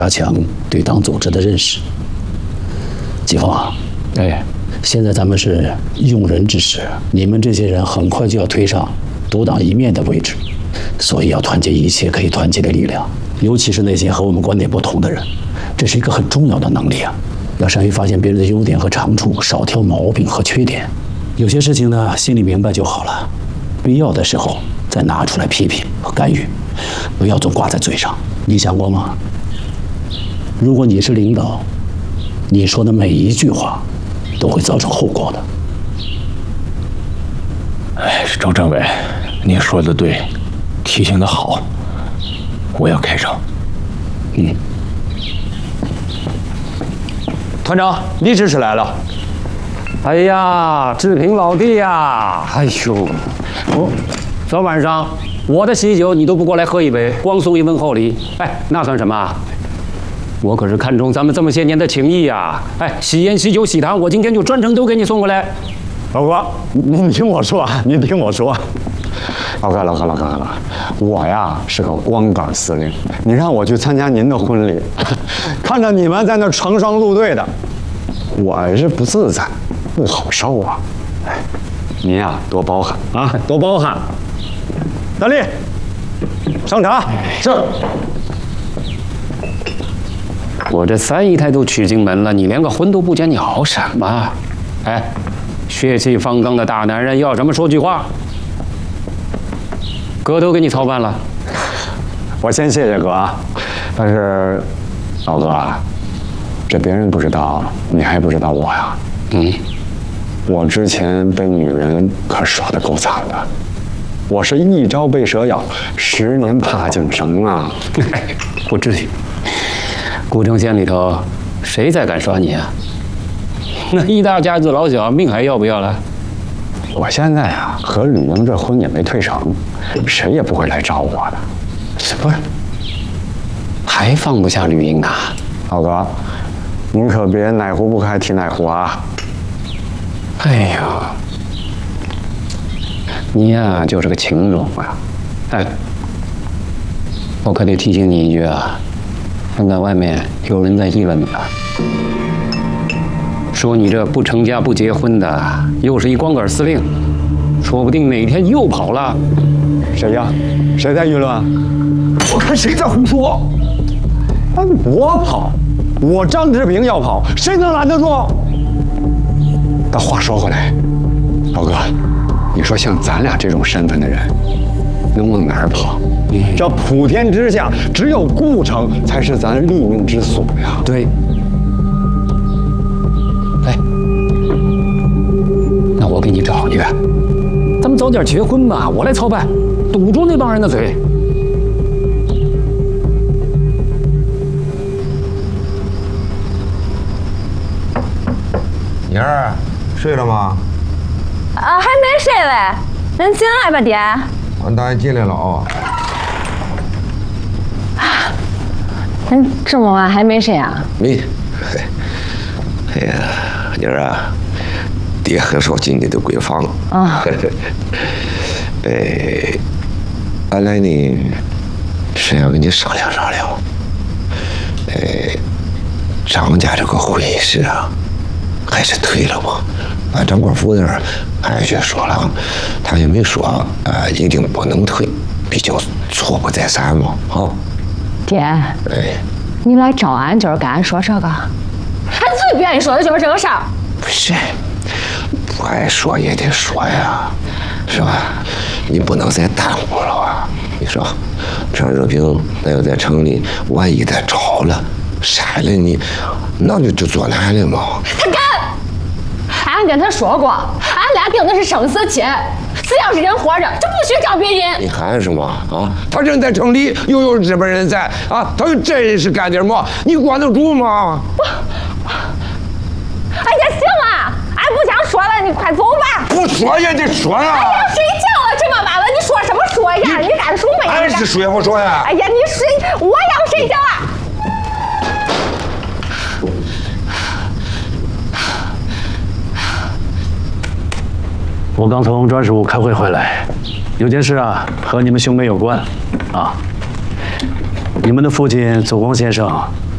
加强对党组织的认识。季风啊，现在咱们是用人之时，你们这些人很快就要推上独当一面的位置，所以要团结一切可以团结的力量，尤其是那些和我们观点不同的人，这是一个很重要的能力啊！要善于发现别人的优点和长处，少挑毛病和缺点。有些事情呢，心里明白就好了，必要的时候再拿出来批评和干预，不要总挂在嘴上。你想过吗？如果你是领导，你说的每一句话都会造成后果的。 张政委，你说的对，提醒的好，我要开上。团长，李指示来了。 哎呀，志平老弟呀，哎呦，昨晚上我的喜酒你都不过来喝一杯，光送一份厚礼，那算什么？我可是看中咱们这么些年的情谊呀！喜宴、喜酒、喜糖，我今天就专程都给你送过来。 老哥，您听我说，您听我说，老哥，我呀是个光杆司令，你让我去参加您的婚礼，看着你们在那成双入对的，我是不自在，不好受啊。您呀多包涵啊，多包涵。大力，上茶。 是。我这三姨太都娶进门了，你连个婚都不结，你熬什么？血气方刚的大男人要什么说句话。哥都给你操办了， 我先谢谢哥啊。但是，老哥啊，这别人不知道，你还不知道我呀。我之前被女人可耍得够惨的，我是一朝被蛇咬，10年怕井绳啊。 不至于。古城县里头，谁再敢耍你啊？那一大家子老小，命还要不要了？ 我现在啊，和吕英这婚也没退成，谁也不会来找我的。 不是，还放不下吕英啊？ 老哥，您可别哪壶不开提哪壶啊！ 哎呀，你呀就是个情种啊！我可得提醒你一句啊。现在外面有人在议论呢，说你这不成家不结婚的，又是一光杆司令，说不定哪天又跑了。 谁呀？谁在议论？ 我看谁在胡说。 我跑，我张志平要跑，谁能拦得住？但话说回来，老哥，你说像咱俩这种身份的人，能往哪儿跑？这普天之下，只有顾城才是咱立命之所呀。 对。那我给你找一个，咱们早点结婚吧，我来操办，堵住那帮人的嘴。 妮儿，睡了吗？ 还没睡嘞，恁进来吧，爹。 俺大爷进来了啊。 恁这么晚还没睡啊？ 哎呀，妮儿啊，爹很少进你的闺房啊。俺来呢是要跟你商量商量。张家这个婚事啊，还是退了吧。俺张官夫人俺也说了，他也没说一定不能退，毕竟错不在咱嘛，啊。 爹，你来找俺今儿跟俺说这个，俺最不愿意说的就是这个事儿。 不是，不爱说也得说呀，是吧？你不能再耽误了啊！你说，张热平那要在城里，万一再吵了、杀了你，那就做难了嘛。 他敢！俺跟他说过，俺俩定的是生死契，只要是人活着，就不许找别人。 你喊什么啊？他人在城里，又有日本人在啊，他真是干点么？你管得住吗？ 哎呀，行了，俺不想说了，你快走吧。 不说也得说呀。 哎呀，睡觉了，这么晚了，你说什么说呀？你敢说没？ 俺是睡不说呀。 哎呀，你睡，我要睡觉了。 我刚从专属开会回来，有件事啊，和你们兄妹有关啊。你们的父亲祖光先生